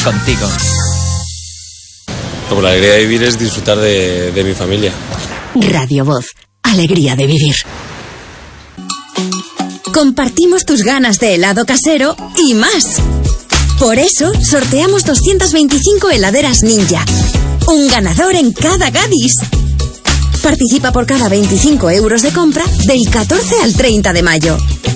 contigo. Como la alegría de vivir es disfrutar de mi familia. Radio Voz, alegría de vivir. Compartimos tus ganas de helado casero y más. Por eso, sorteamos 225 heladeras Ninja. Un ganador en cada Gadis. Participa por cada 25 euros de compra del 14 al 30 de mayo.